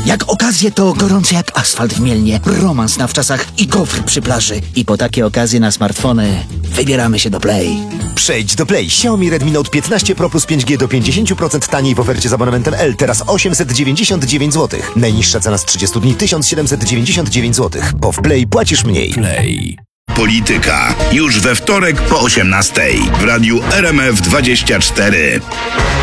Jak okazje to gorące jak asfalt w Mielnie, romans na wczasach i gofr przy plaży. I po takie okazje na smartfony wybieramy się do Play. Przejdź do Play. Xiaomi Redmi Note 15 Pro plus 5G do 50% taniej w ofercie z abonamentem L. Teraz 899 zł. Najniższa cena z 30 dni 1799 zł. Bo w Play płacisz mniej. Play. Polityka. Już we wtorek po 18:00 w radiu RMF 24.